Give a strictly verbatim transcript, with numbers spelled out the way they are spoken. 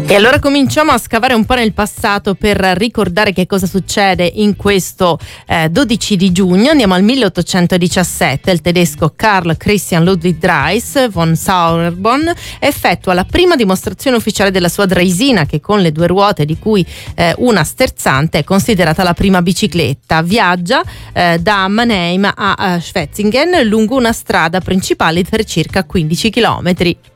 E allora cominciamo a scavare un po' nel passato per ricordare che cosa succede in questo eh, dodici di giugno. Andiamo al milleottocentodiciassette. Il tedesco Carl Christian Ludwig Dreis von Sauerborn effettua la prima dimostrazione ufficiale della sua Dreisina, che con le due ruote, di cui eh, una sterzante, è considerata la prima bicicletta. Viaggia eh, da Mannheim a, a Schwetzingen lungo una strada principale per circa quindici chilometri.